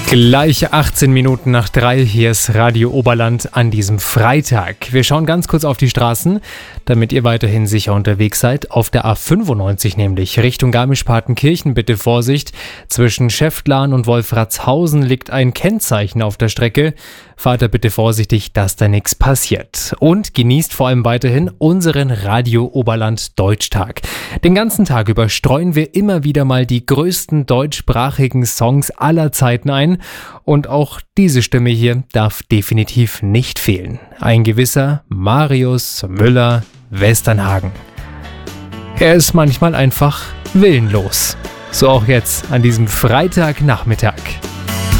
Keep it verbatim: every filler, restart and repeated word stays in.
Gleich achtzehn Minuten nach drei, hier ist Radio Oberland an diesem Freitag. Wir schauen ganz kurz auf die Straßen, damit ihr weiterhin sicher unterwegs seid. Auf der A fünfundneunzig nämlich, Richtung Garmisch-Partenkirchen bitte Vorsicht. Zwischen Schäftlarn und Wolfratshausen liegt ein Kennzeichen auf der Strecke. Fahrt da bitte vorsichtig, dass da nichts passiert. Und genießt vor allem weiterhin unseren Radio Oberland Deutschtag. Den ganzen Tag über streuen wir immer wieder mal die größten deutschsprachigen Songs aller Zeiten ein. Und auch diese Stimme hier darf definitiv nicht fehlen. Ein gewisser Marius Müller-Westernhagen. Er ist manchmal einfach willenlos. So auch jetzt an diesem Freitagnachmittag.